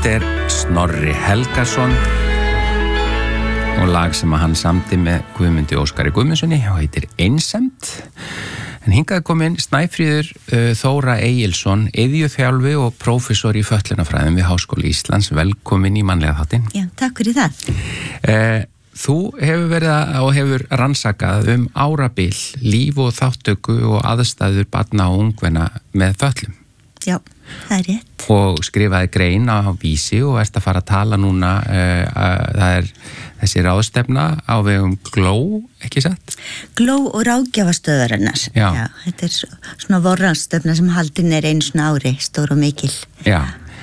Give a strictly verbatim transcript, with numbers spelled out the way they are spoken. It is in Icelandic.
Þetta er Snorri Helgason og lag sem að hann samdi með Guðmundi Óskari Guðmundssoni og heitir Einsemd. En hingað kom inn Snæfríður uh, Þóra Egilsson, iðjuþjálfi og prófessor í fötlunarfræðum við Háskóla Íslands. Velkomin í mannlega þáttinn. Já, takk fyrir það. Uh, þú hefur verið að, og hefur rannsakað um árabil, líf og þáttöku og aðstæður barna og ungmenna með fötlum. Já, það er rétt. Og skrifaði grein á Vísi og ert að fara að tala núna, uh, uh, það er þessi ráðstefna á vegum Gló, ekki satt? Gló og ráðgjafastöðarinnar. Já. Já, þetta er svona vorranstefna sem haldin er einu svona ári, stór og mikil. Já,